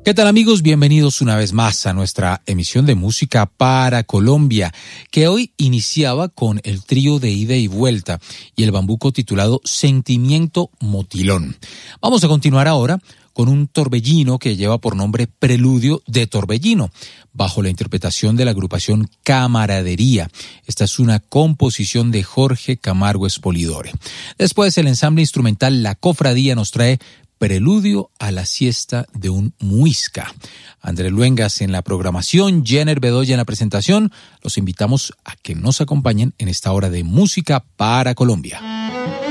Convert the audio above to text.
¿Qué tal, amigos? Bienvenidos una vez más a nuestra emisión de Música para Colombia, que hoy iniciaba con el trío de ida y vuelta y el bambuco titulado Sentimiento Motilón. Vamos a continuar ahora con un torbellino que lleva por nombre Preludio de Torbellino, bajo la interpretación de la agrupación Camaradería. Esta es una composición de Jorge Camargo Espolidore. Después, el ensamble instrumental La Cofradía nos trae Preludio a la siesta de un muisca. Andrés Luengas en la programación, Jenner Bedoya en la presentación. Los invitamos a que nos acompañen en esta hora de Música para Colombia.